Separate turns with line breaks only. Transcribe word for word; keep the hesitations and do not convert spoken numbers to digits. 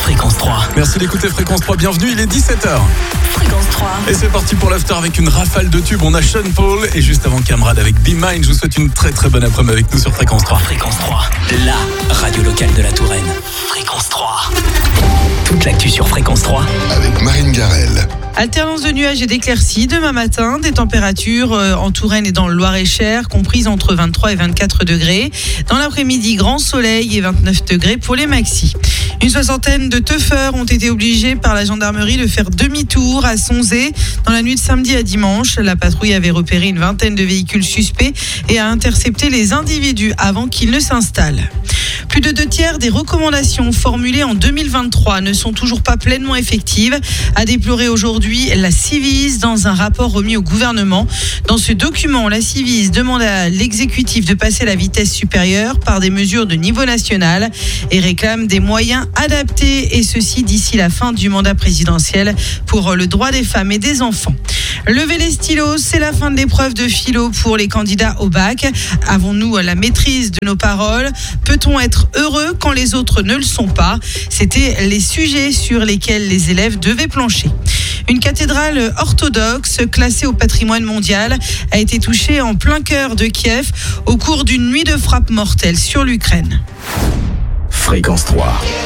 Fréquence trois.
Merci d'écouter Fréquence trois, bienvenue, il est dix-sept heures.
Fréquence trois.
Et c'est parti pour l'after avec une rafale de tubes. On a Sean Paul et juste avant Camarade avec Be Mine. Je vous souhaite une très très bonne après-midi avec nous sur Fréquence trois.
Fréquence trois, la radio locale de la Touraine. Fréquence trois. Toute l'actu sur Fréquence trois.
Avec Marine Garel.
Alternance de nuages et d'éclaircies demain matin, des températures en Touraine et dans le Loir-et-Cher comprises entre vingt-trois et vingt-quatre degrés. Dans l'après-midi, grand soleil et vingt-neuf degrés pour les maxis. Une soixantaine de teufeurs ont été obligés par la gendarmerie de faire demi-tour à Sonzé dans la nuit de samedi à dimanche. La patrouille avait repéré une vingtaine de véhicules suspects et a intercepté les individus avant qu'ils ne s'installent. Plus de deux tiers des recommandations formulées en deux mille vingt-trois ne sont toujours pas pleinement effectives, a déploré aujourd'hui la Civis dans un rapport remis au gouvernement. Dans ce document, la Civis demande à l'exécutif de passer la vitesse supérieure par des mesures de niveau national et réclame des moyens adaptés, et ceci d'ici la fin du mandat présidentiel pour le droit des femmes et des enfants. Levez les stylos, c'est la fin de l'épreuve de philo pour les candidats au bac. Avons-nous la maîtrise de nos paroles ? Peut-on être heureux quand les autres ne le sont pas ? C'était les sujets sur lesquels les élèves devaient plancher. Une cathédrale orthodoxe classée au patrimoine mondial a été touchée en plein cœur de Kiev au cours d'une nuit de frappe mortelle sur l'Ukraine.
Fréquence trois.